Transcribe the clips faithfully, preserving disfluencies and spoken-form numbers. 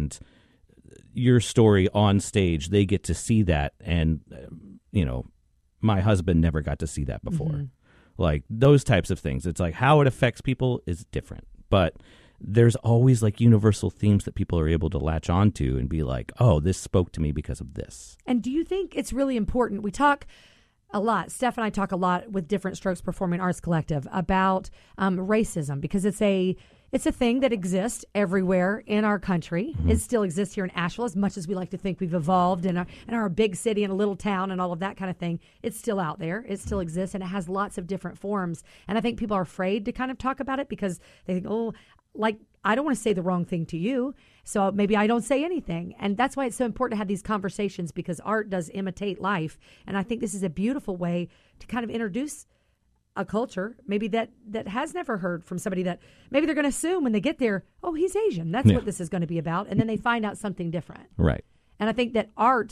and your story on stage, they get to see that. And, uh, you know, my husband never got to see that before. Mm-hmm. Like those types of things. It's like how it affects people is different. But there's always like universal themes that people are able to latch onto and be like, oh, this spoke to me because of this. And do you think it's really important? We talk a lot. Steph and I talk a lot with Different Strokes Performing Arts Collective about um, racism, because it's a it's a thing that exists everywhere in our country. Mm-hmm. It still exists here in Asheville, as much as we like to think we've evolved in our, in our big city and a little town and all of that kind of thing. It's still out there. It still exists, and it has lots of different forms. And I think people are afraid to kind of talk about it because they think, oh, like, I don't want to say the wrong thing to you, so maybe I don't say anything. And that's why it's so important to have these conversations, because art does imitate life. And I think this is a beautiful way to kind of introduce a culture maybe that, that has never heard from somebody that maybe they're going to assume when they get there, oh, he's Asian. That's yeah. what this is going to be about. And then they find out something different. Right. And I think that art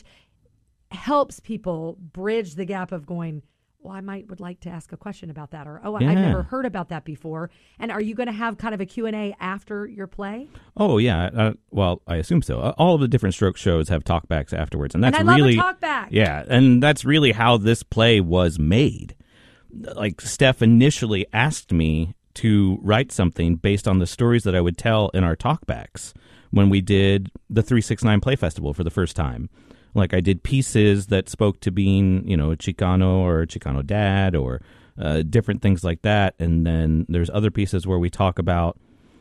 helps people bridge the gap of going, well, I might would like to ask a question about that, or, oh, yeah. I've never heard about that before. And are you going to have kind of a Q and A after your play? Oh, yeah. Uh, well, I assume so. Uh, all of the Different Strokes shows have talkbacks afterwards. And that's and I really, love a talkback. Yeah. And that's really how this play was made. Like, Steph initially asked me to write something based on the stories that I would tell in our talkbacks when we did the three sixty-nine Play Festival for the first time. Like, I did pieces that spoke to being, you know, a Chicano or a Chicano dad or uh, different things like that. And then there's other pieces where we talk about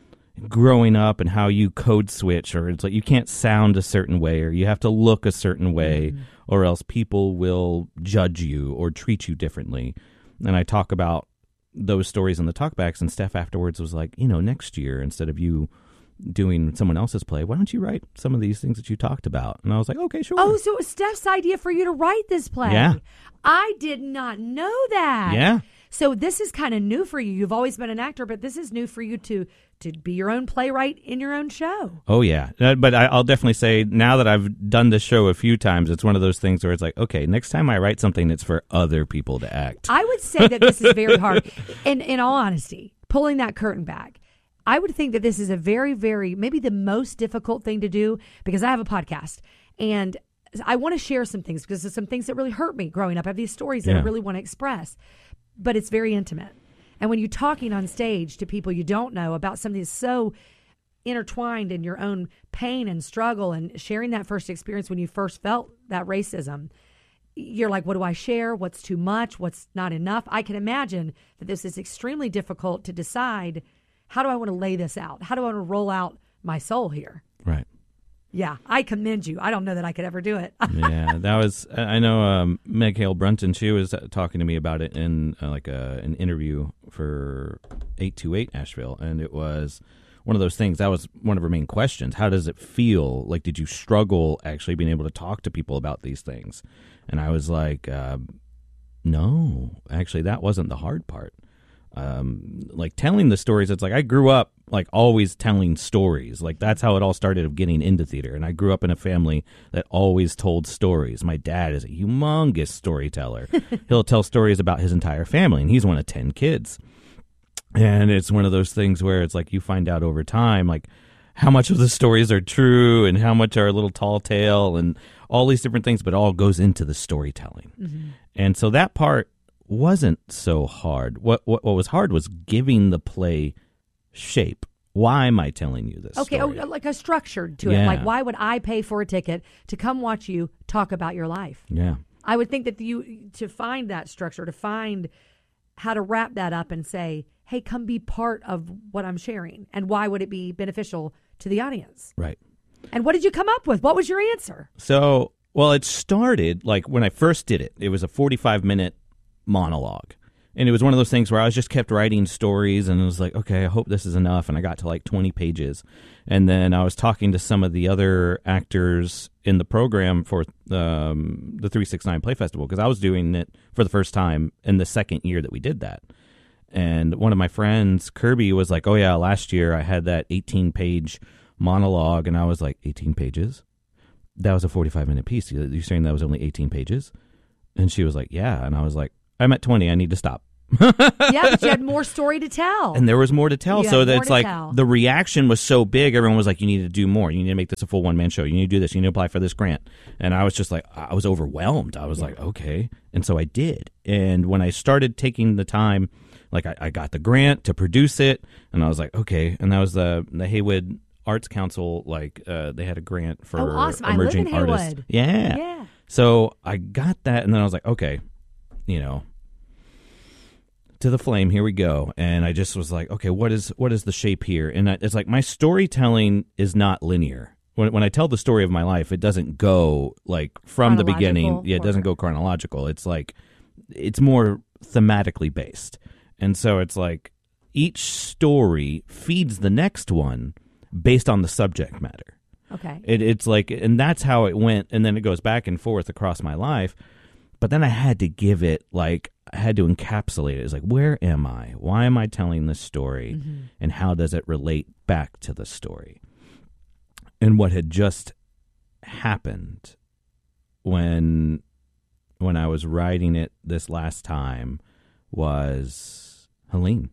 growing up and how you code switch, or it's like you can't sound a certain way, or you have to look a certain way, mm-hmm. or else people will judge you or treat you differently. And I talk about those stories in the talkbacks, and Steph afterwards was like, you know, next year, instead of you doing someone else's play, why don't you write some of these things that you talked about? And I was like, okay, sure. Oh, so it was Steph's idea for you to write this play. Yeah. I did not know that. Yeah. So this is kind of new for you. You've always been an actor, but this is new for you to to be your own playwright in your own show. Oh, yeah. Uh, but I, I'll definitely say, now that I've done this show a few times, it's one of those things where it's like, okay, next time I write something, it's for other people to act. I would say that this is very hard. In, in all honesty, pulling that curtain back, I would think that this is a very, very, maybe the most difficult thing to do, because I have a podcast and I want to share some things, because there's some things that really hurt me growing up. I have these stories that yeah. I really want to express, but it's very intimate. And when you're talking on stage to people you don't know about something that's so intertwined in your own pain and struggle, and sharing that first experience when you first felt that racism, you're like, what do I share? What's too much? What's not enough? I can imagine that this is extremely difficult to decide. How do I want to lay this out? How do I want to roll out my soul here? Right. Yeah, I commend you. I don't know that I could ever do it. Yeah, that was, I know um, Meg Hale Brunton, she was talking to me about it in uh, like a, an interview for eight two eight Asheville, and it was one of those things, that was one of her main questions. How does it feel? Like, did you struggle actually being able to talk to people about these things? And I was like, uh, no, actually, that wasn't the hard part. Um, like telling the stories, it's like I grew up like always telling stories. Like that's how it all started of getting into theater. And I grew up in a family that always told stories. My dad is a humongous storyteller. He'll tell stories about his entire family, and he's one of ten kids. And it's one of those things where it's like you find out over time, like how much of the stories are true and how much are a little tall tale and all these different things, but all goes into the storytelling. Mm-hmm. And so that part wasn't so hard. What, what what was hard was giving the play shape. Why am I telling you this okay, story? Oh, like a structure to yeah. it. Like, why would I pay for a ticket to come watch you talk about your life? Yeah. I would think that you to find that structure, to find how to wrap that up and say, hey, come be part of what I'm sharing. And why would it be beneficial to the audience? Right. And what did you come up with? What was your answer? So, well, it started, like, when I first did it, it was a forty-five minute monologue. And it was one of those things where I was just kept writing stories, and it was like, okay, I hope this is enough. And I got to like twenty pages. And then I was talking to some of the other actors in the program for um, the three sixty-nine Play Festival, because I was doing it for the first time in the second year that we did that. And one of my friends, Kirby, was like, oh yeah, last year I had that eighteen page monologue. And I was like, eighteen pages? That was a forty-five minute piece. You're saying that was only eighteen pages? And she was like, yeah. And I was like, I'm at twenty. I need to stop. Yeah, but you had more story to tell. And there was more to tell. You So had that more it's to like tell. the reaction was so big. Everyone was like, you need to do more. You need to make this a full one-man show. You need to do this. You need to apply for this grant. And I was just like, I was overwhelmed. I was Yeah. like, okay. And so I did. And when I started taking the time, like I, I got the grant to produce it. And I was like, okay. And that was the, the Haywood Arts Council. Like uh, they had a grant for Oh, awesome. I live emerging in artists. Haywood. Yeah. Yeah. So I got that. And then I was like, okay, you know, to the flame, here we go. And I just was like, okay, what is what is the shape here? And I, it's like my storytelling is not linear. When when I tell the story of my life, it doesn't go like from the beginning. Chronological, Yeah, it doesn't or- go chronological. It's like it's more thematically based. And so it's like each story feeds the next one based on the subject matter. Okay. It, it's like, and that's how it went. And then it goes back and forth across my life. But then I had to give it, like, I had to encapsulate it. It's like, where am I? Why am I telling this story? Mm-hmm. And how does it relate back to the story? And what had just happened when when I was writing it this last time was Helene.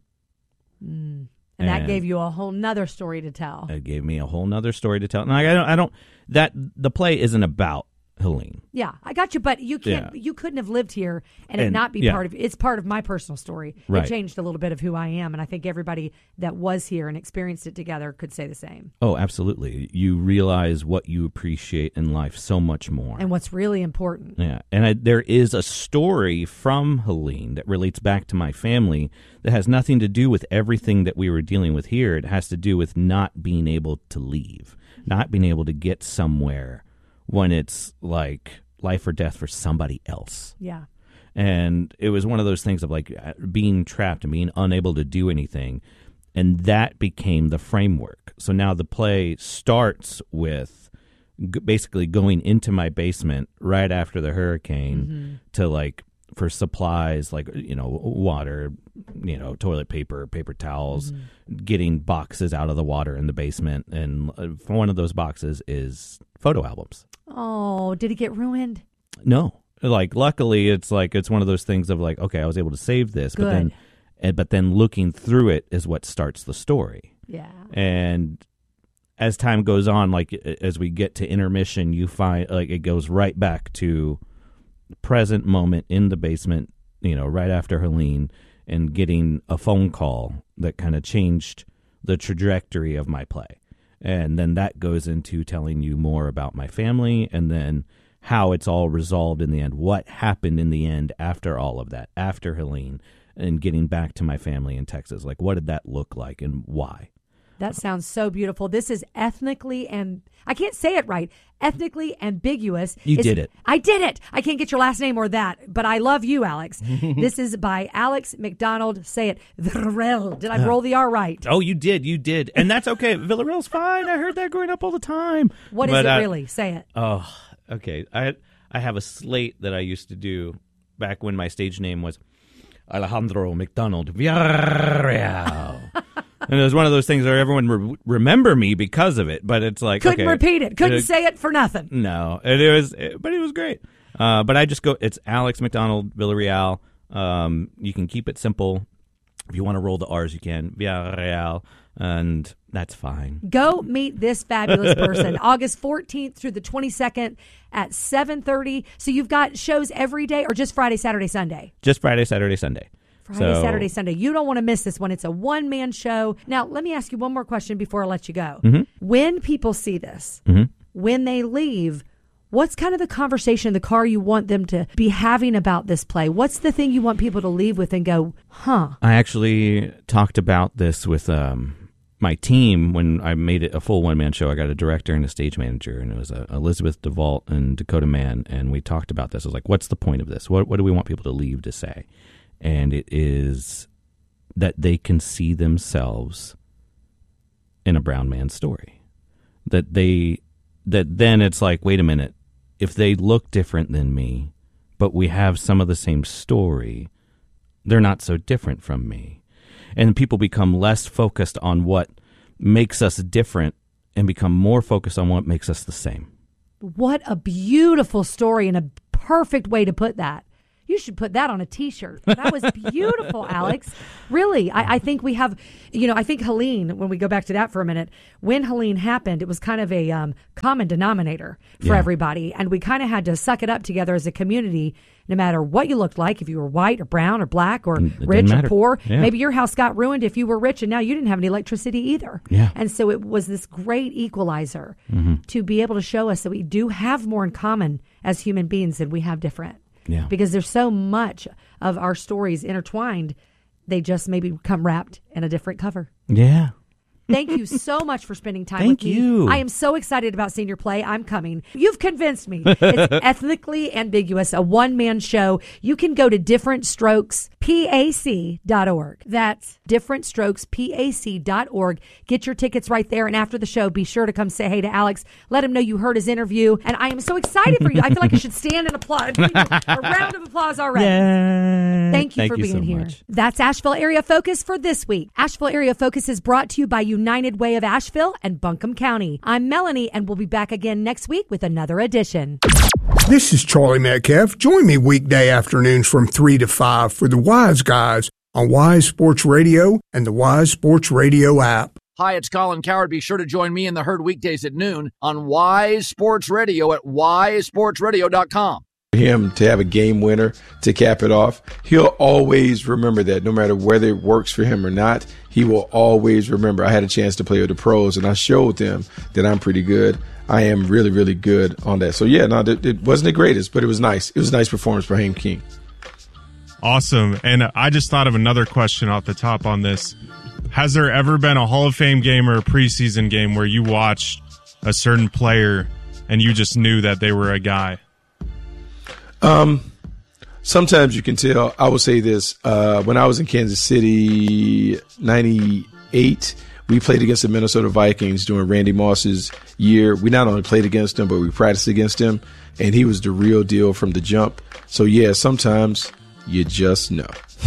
Mm. And that And- gave you a whole nother story to tell. It gave me a whole nother story to tell. And I don't, I don't, that, the play isn't about Helene. Yeah, I got you, but you can't. Yeah. You couldn't have lived here and, it And- not be yeah. part of. It's part of my personal story. Right. It changed a little bit of who I am, and I think everybody that was here and experienced it together could say the same. Oh, absolutely. You realize what you appreciate in life so much more. And what's really important. Yeah, and I, there is a story from Helene that relates back to my family that has nothing to do with everything that we were dealing with here. It has to do with not being able to leave, not being able to get somewhere when it's like life or death for somebody else. Yeah. And it was one of those things of like being trapped and being unable to do anything. And that became the framework. So now the play starts with g- basically going into my basement right after the hurricane Mm-hmm. to like for supplies like, you know, water, you know, toilet paper, paper towels, Mm-hmm. getting boxes out of the water in the basement. And uh, one of those boxes is photo albums. Oh, did it get ruined? No, like luckily it's like it's one of those things of like, okay, I was able to save this, but then Good. and, but then looking through it is what starts the story. Yeah. And as time goes on, like as we get to intermission, you find like it goes right back to present moment in the basement, you know, right after Helene, and getting a phone call that kind of changed the trajectory of my play. And then that goes into telling you more about my family and then how it's all resolved in the end, what happened in the end after all of that, after Helene, and getting back to my family in Texas. Like, what did that look like and why? That sounds so beautiful. This is ethnically and I can't say it right. Ethnically ambiguous. You It's- did it. I did it. I can't get your last name or that, but I love you, Alex. This is by Alex McDonald. Say it. Villarreal. Did I roll the R right? Oh, you did, you did, and that's okay. Villarreal's fine. I heard that growing up all the time. What is But, it uh, really? Say it. Oh, okay. I I have a slate that I used to do back when my stage name was Alejandro McDonald Villarreal. And it was one of those things where everyone re- remember me because of it, but it's like Couldn't okay, repeat it. Couldn't uh, say it for nothing. No, and it was, it, but it was great. Uh, but I just go. It's Alex McDonald Villarreal. Um, you can keep it simple. If you want to roll the R's, you can Villarreal, and that's fine. Go meet this fabulous person. August fourteenth through the twenty-second at seven thirty. So you've got shows every day or just Friday, Saturday, Sunday? Just Friday, Saturday, Sunday. Friday, So- Saturday, Sunday. You don't want to miss this one. It's a one-man show. Now, let me ask you one more question before I let you go. Mm-hmm. When people see this, when they leave, what's kind of the conversation in the car you want them to be having about this play? What's the thing you want people to leave with and go, huh? I actually talked about this with um, my team when I made it a full one-man show. I got a director and a stage manager, and it was uh, Elizabeth DeVault and Dakota Mann, and we talked about this. I was like, what's the point of this? What, what do we want people to leave to say? And it is that they can see themselves in a brown man's story. That they, that then it's like, wait a minute, if they look different than me, but we have some of the same story, they're not so different from me. And people become less focused on what makes us different and become more focused on what makes us the same. What a beautiful story and a perfect way to put that. You should put that on a T-shirt. That was beautiful, Alex. Really, I, I think we have, you know, I think Helene, when we go back to that for a minute, when Helene happened, it was kind of a um, common denominator for yeah. everybody. And we kind of had to suck it up together as a community, no matter what you looked like, if you were white or brown or black or it rich or matter. poor. Yeah. Maybe your house got ruined if you were rich and now you didn't have any electricity either. Yeah. And so it was this great equalizer mm-hmm. to be able to show us that we do have more in common as human beings than we have different. Yeah. Because there's so much of our stories intertwined, they just maybe come wrapped in a different cover. Yeah. Thank you so much for spending time Thank with me. you. I am so excited about Senior Play. I'm coming. You've convinced me. It's ethnically ambiguous, a one-man show. You can go to different strokes pac dot org. That's different strokes pac dot org. Get your tickets right there. And after the show, be sure to come say hey to Alex. Let him know you heard his interview. And I am so excited for you. I feel like I should stand and applaud. A round of applause already. Yay. Thank you Thank for you being so here. much. That's Asheville Area Focus for this week. Asheville Area Focus is brought to you by United Way of Asheville and Buncombe County. I'm Melanie, and we'll be back again next week with another edition. This is Charlie Metcalf. Join me weekday afternoons from three to five for the Wise Guys on Wise Sports Radio and the Wise Sports Radio app. Hi, it's Colin Coward. Be sure to join me in the herd weekdays at noon on Wise Sports Radio at wise sports radio dot com. Him to have a game winner to cap it off, he'll always remember that. No matter whether it works for him or not, he will always remember. I had a chance to play with the pros, and I showed them that I'm pretty good. I am really, really good on that. So yeah, no, it, it wasn't the greatest, but it was nice. It was a nice performance for Haim King. Awesome. And I just thought of another question off the top on this. Has there ever been a Hall of Fame game or a preseason game where you watched a certain player and you just knew that they were a guy? Um, sometimes you can tell. I will say this. Uh, when I was in Kansas City, ninety-eight, we played against the Minnesota Vikings during Randy Moss's year. We not only played against him, but we practiced against him, and he was the real deal from the jump. So, yeah, sometimes you just know.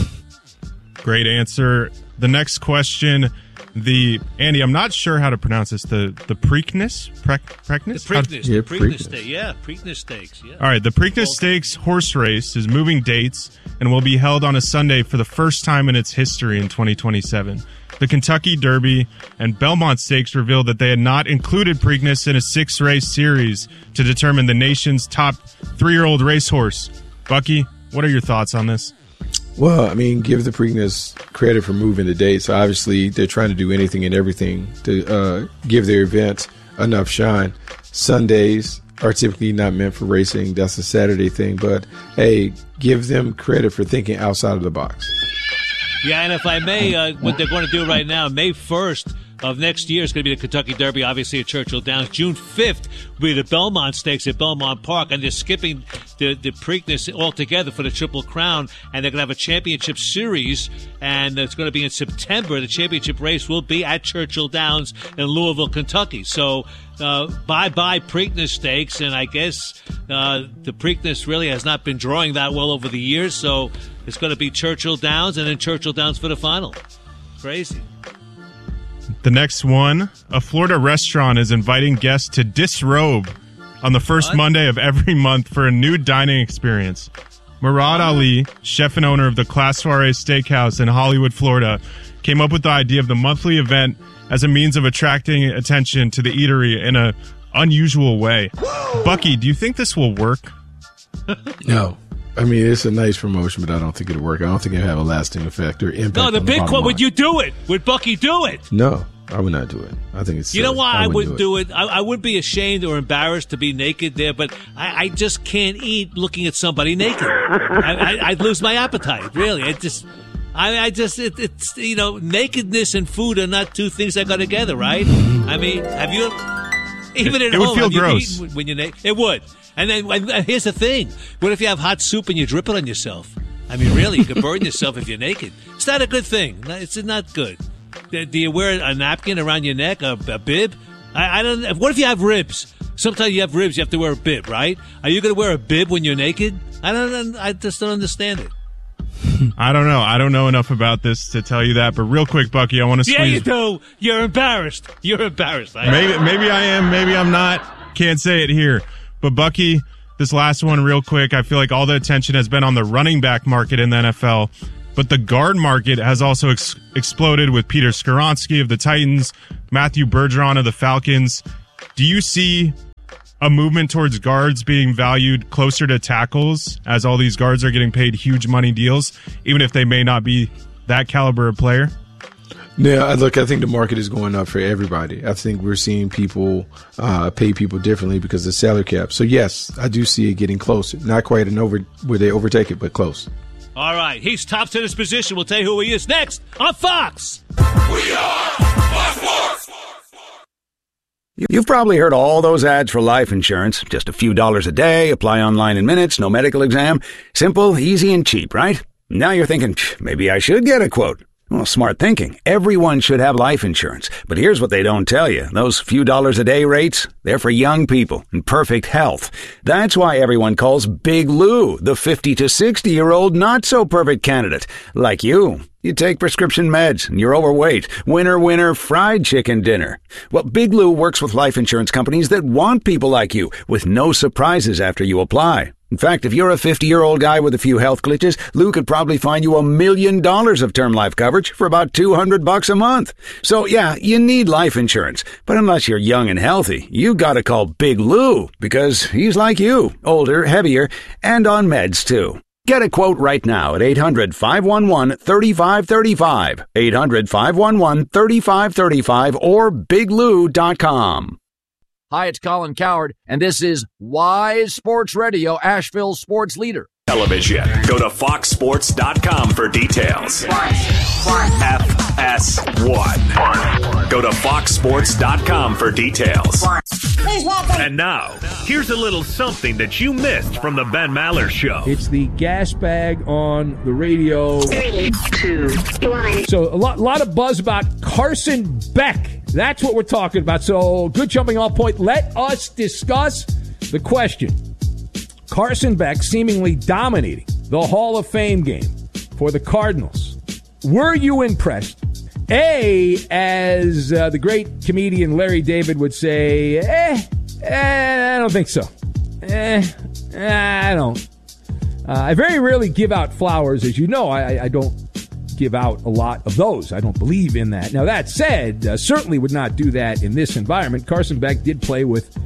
Great answer. The next question, the Andy, I'm not sure how to pronounce this. The the Preakness, Pre- Preakness, the Preakness, Yeah, the Preakness, Preakness. Stakes, yeah, Preakness Stakes, yeah. All right, the Preakness Stakes horse race is moving dates and will be held on a Sunday for the first time in its history in twenty twenty-seven. The Kentucky Derby and Belmont Stakes revealed that they had not included Preakness in a six-race series to determine the nation's top three-year-old racehorse. Bucky, what are your thoughts on this? Well, I mean, give the Preakness credit for moving the dates. Obviously, they're trying to do anything and everything to uh, give their event enough shine. Sundays are typically not meant for racing. That's a Saturday thing. But, hey, give them credit for thinking outside of the box. Yeah, and if I may, uh, what they're going to do right now, May first of next year is going to be the Kentucky Derby, obviously at Churchill Downs. June fifth will be the Belmont Stakes at Belmont Park, and they're skipping the, the Preakness altogether for the Triple Crown, and they're going to have a championship series, and it's going to be in September. The championship race will be at Churchill Downs in Louisville, Kentucky. So uh, bye-bye Preakness Stakes, and I guess uh, the Preakness really has not been drawing that well over the years, so it's going to be Churchill Downs and then Churchill Downs for the final. Crazy. The next one, a Florida restaurant is inviting guests to disrobe on the first What? Monday of every month for a new dining experience. Murad Ali, chef and owner of the Class Soiree Steakhouse in Hollywood, Florida, came up with the idea of the monthly event as a means of attracting attention to the eatery in a unusual way. Bucky, do you think this will work? No. I mean, it's a nice promotion, but I don't think it'll work. I don't think it'll have a lasting effect or impact. No, the on big bottom one, line. would you do it? Would Bucky do it? No, I would not do it. I think it's You know silly. why I wouldn't, wouldn't do it? I, I wouldn't be ashamed or embarrassed to be naked there, but I, I just can't eat looking at somebody naked. I, I, I'd lose my appetite, really. I just, I, I just, it, it's, you know, nakedness and food are not two things that go together, right? I mean, have you, even It- at it would home, feel have you gross. eaten when you're naked? It would. And then and here's the thing. What if you have hot soup and you drip it on yourself? I mean, really, you could burn yourself if you're naked. It's not a good thing. It's not good. Do you wear a napkin around your neck, a, a bib? I, I don't. What if you have ribs? Sometimes you have ribs, you have to wear a bib, right? Are you going to wear a bib when you're naked? I don't. I just don't understand it. I don't know. I don't know enough about this to tell you that. But real quick, Bucky, I want to squeeze. Yeah, you do. You're embarrassed. You're embarrassed. I Maybe, maybe I am. Maybe I'm not. Can't say it here. But Bucky, this last one real quick. I feel like all the attention has been on the running back market in the N F L, but the guard market has also ex- exploded with Peter Skoronski of the Titans, Matthew Bergeron of the Falcons. Do you see a movement towards guards being valued closer to tackles as all these guards are getting paid huge money deals, even if they may not be that caliber of player? Yeah, look, I think the market is going up for everybody. I think we're seeing people uh, pay people differently because of the salary cap. So, yes, I do see it getting closer. Not quite an over where they overtake it, but close. All right, he's tops in his position. We'll tell you who he is next on Fox. We are Fox Sports. You've probably heard all those ads for life insurance. Just a few dollars a day, apply online in minutes, no medical exam. Simple, easy, and cheap, right? Now you're thinking, maybe I should get a quote. Well, smart thinking. Everyone should have life insurance. But here's what they don't tell you. Those few dollars a day rates, they're for young people in perfect health. That's why everyone calls Big Lou the fifty to sixty-year-old not-so-perfect candidate. Like you. You take prescription meds and you're overweight. Winner, winner, fried chicken dinner. Well, Big Lou works with life insurance companies that want people like you with no surprises after you apply. In fact, if you're a fifty-year-old guy with a few health glitches, Lou could probably find you a million dollars of term life coverage for about two hundred bucks a month. So, yeah, you need life insurance. But unless you're young and healthy, you gotta call Big Lou because he's like you, older, heavier, and on meds, too. Get a quote right now at eight hundred, five one one, three five three five, eight hundred, five one one, three five three five, or big lou dot com. Hi, it's Colin Cowherd, and this is Wise Sports Radio, Asheville's sports leader. Television. Go to fox sports dot com for details. F S one. Go to fox sports dot com for details. And now, here's a little something that you missed from the Ben Maller Show. It's the gas bag on the radio. Three, two, one. So a lot, lot of buzz about Carson Beck. That's what we're talking about. So good jumping off point. Let us discuss the question. Carson Beck seemingly dominating the Hall of Fame game for the Cardinals. Were you impressed? A, as uh, the great comedian Larry David would say, eh, eh I don't think so. Eh, I don't. Uh, I very rarely give out flowers. As you know, I, I don't give out a lot of those. I don't believe in that. Now, that said, uh, certainly would not do that in this environment. Carson Beck did play with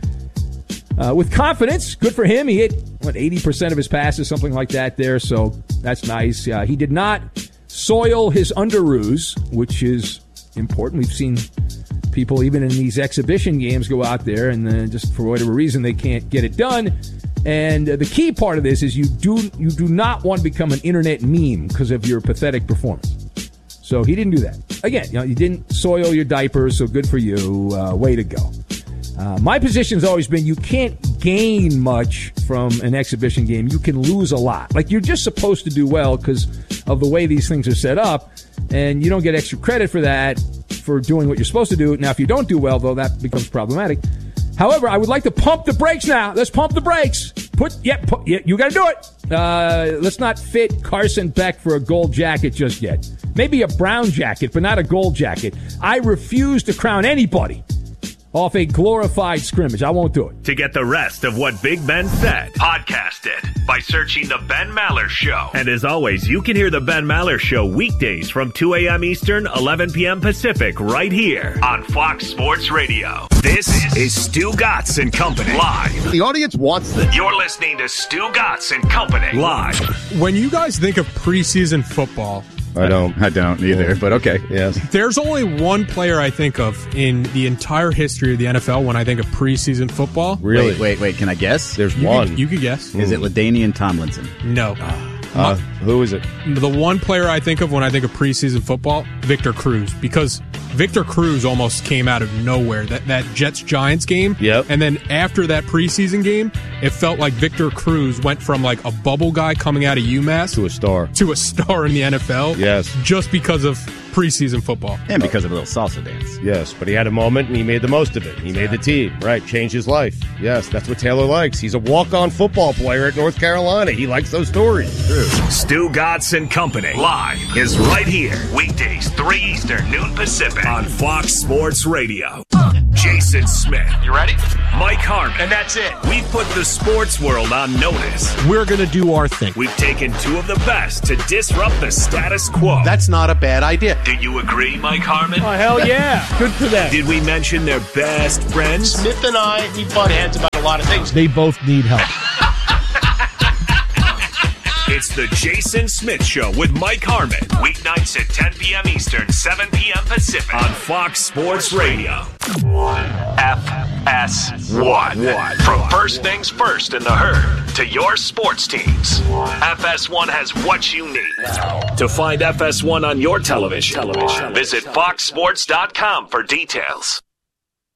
uh, with confidence. Good for him. He hit, what, eighty percent of his passes, something like that there, so that's nice. Uh, he did not soil his underoos, which is important. We've seen people, even in these exhibition games, go out there and then just for whatever reason they can't get it done. And uh, the key part of this is you do you do not want to become an internet meme because of your pathetic performance. So he didn't do that. Again, you know, you didn't soil your diapers, so good for you. Uh, way to go. Uh, my position's always been you can't gain much from an exhibition game. You can lose a lot. Like, you're just supposed to do well because of the way these things are set up, and you don't get extra credit for that, for doing what you're supposed to do. Now, if you don't do well, though, that becomes problematic. However, I would like to pump the brakes now. Let's pump the brakes. Put, yeah, put, yeah you got to do it. Uh, let's not fit Carson Beck for a gold jacket just yet. Maybe a brown jacket, but not a gold jacket. I refuse to crown anybody off a glorified scrimmage. I won't do it. To get the rest of what Big Ben said, podcast it by searching The Ben Maller Show. And as always, you can hear The Ben Maller Show weekdays from two a.m. Eastern, eleven p.m. Pacific, right here on Fox Sports Radio. This is Stu Gatz and Company live. The audience wants this. You're listening to Stu Gatz and Company live. When you guys think of preseason football, I don't. I don't either, but okay, yes. There's only one player I think of in the entire history of the N F L when I think of preseason football. Really? Wait, wait, wait. Can I guess? There's you one. Could, you could guess. Is it LaDainian Tomlinson? No. Uh, who is it? The one player I think of when I think of preseason football, Victor Cruz, because Victor Cruz almost came out of nowhere. That that Jets-Giants game. Yep. And then after that preseason game, it felt like Victor Cruz went from like a bubble guy coming out of UMass to a star. To a star in the N F L. Yes. Just because of preseason football. And because of a little salsa dance. Yes, but he had a moment and he made the most of it. He made the team, right? Changed his life. Yes, that's what Taylor likes. He's a walk-on football player at North Carolina. He likes those stories. True. Stu Gatz and Company live is right here. Weekdays, three Eastern, noon Pacific on Fox Sports Radio. Jason Smith. You ready? Mike Harmon. And that's it. We've put the sports world on notice. We're going to do our thing. We've taken two of the best to disrupt the status quo. That's not a bad idea. Do you agree, Mike Harmon? Oh, hell yeah. Good for them. Did we mention their best friends? Smith and I, we butt heads about a lot of things. They both need help. It's the Jason Smith Show with Mike Harmon. Weeknights at ten p.m. Eastern, seven p.m. Pacific on Fox Sports Radio. F S one. From first things first in the herd to your sports teams. F S one has what you need. To find F S one on your television, television. visit fox sports dot com for details.